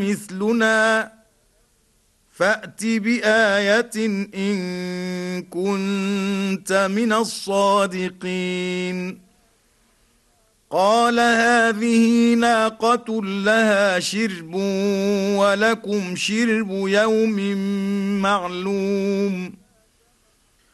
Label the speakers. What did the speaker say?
Speaker 1: مثلنا فأت بآية إن كنت من الصادقين. قال هذه ناقة لها شرب ولكم شرب يوم معلوم.